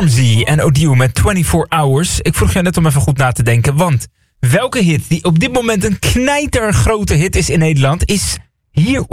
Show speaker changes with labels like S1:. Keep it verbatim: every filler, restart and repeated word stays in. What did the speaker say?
S1: Stormzy en Odile met twenty-four hours. Ik vroeg je net om even goed na te denken, want welke hit die op dit moment een knijtergrote hit is in Nederland, is hier